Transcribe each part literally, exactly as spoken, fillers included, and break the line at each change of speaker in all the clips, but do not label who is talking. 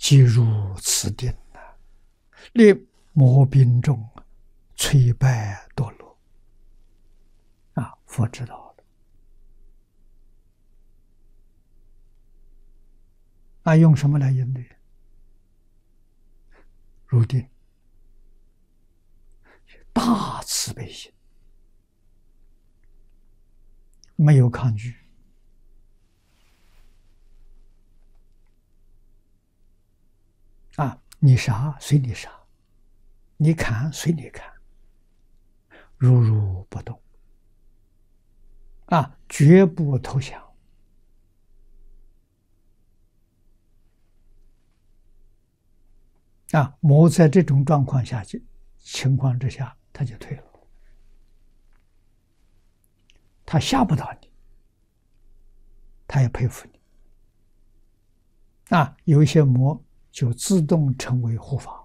即入此定啊，令魔兵众摧败堕落。啊，佛知道了。啊，用什么来应对？入定，大慈悲心，没有抗拒。啊，你杀随你杀，你砍随你砍，如如不动。啊，绝不投降。啊，魔在这种状况下情况之下，他就退了，他吓不到你，他也佩服你。啊，有一些魔就自动成为护法。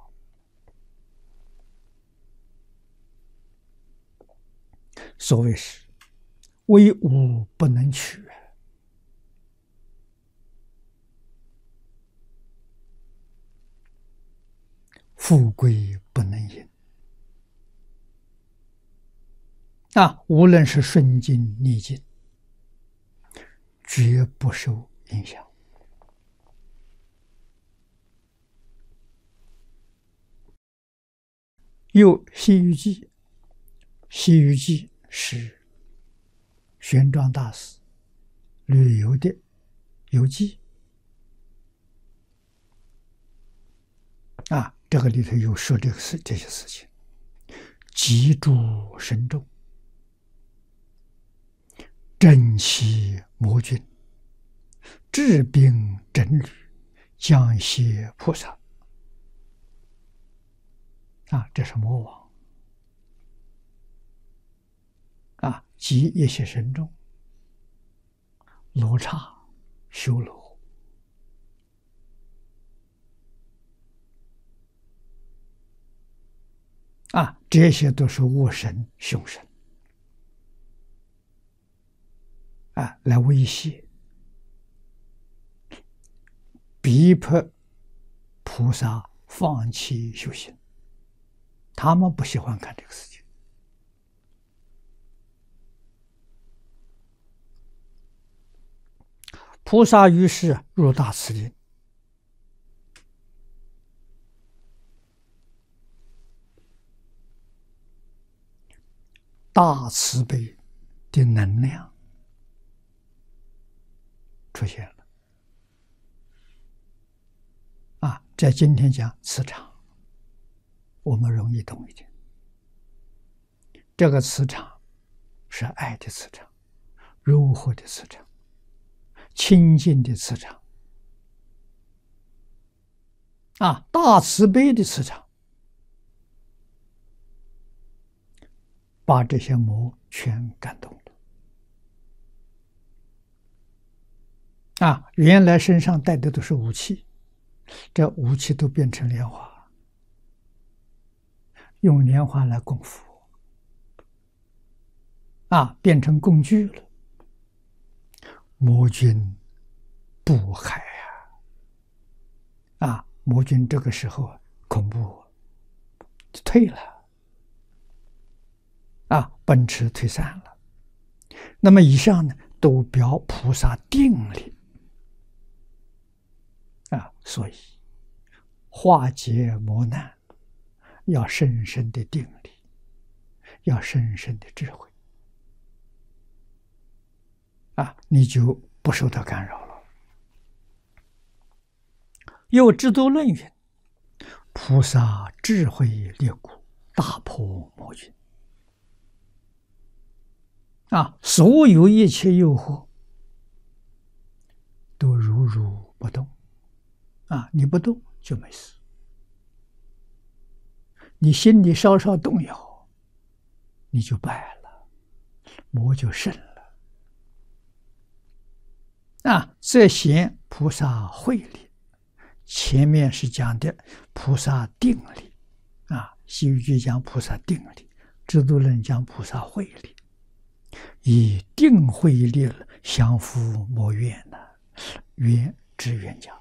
所谓是威武不能屈，富贵不能淫。啊，无论是顺境逆境，绝不受影响。又《西游记》，《西游记》是玄奘大师旅游的游记。啊，这个里头有说这个事这些事情，极助深重，征其魔君，治兵整旅，降邪菩萨。啊，这是魔王。啊，即一些神众，罗刹、修罗。啊，这些都是恶神、凶神。啊，来威胁、逼迫菩萨放弃修行。他们不喜欢看这个事情。菩萨于是入大慈定，大慈悲的能量出现了。啊，在今天讲磁场，我们容易懂一点。这个磁场是爱的磁场，柔和的磁场，清净的磁场。啊，大慈悲的磁场，把这些魔全感动了。啊，原来身上带的都是武器，这武器都变成莲花，用莲花来供佛。啊，变成工具了。魔君不害啊！啊，魔君这个时候恐怖，退了。啊，奔驰退散了。那么以上呢，都表菩萨定力。啊，所以化解磨难要深深的定力，要深深的智慧。啊，你就不受到干扰了。又《智度论》云：“菩萨智慧裂谷，大破魔云。”啊，所有一切诱惑都如如不动。啊，你不动就没事。你心里稍稍动摇，你就败了，魔就胜了。啊，这显菩萨慧力。前面是讲的菩萨定力。啊，《西游记》讲菩萨定力，《智度论》讲菩萨慧力。以定慧力相伏魔怨呢，冤之冤家。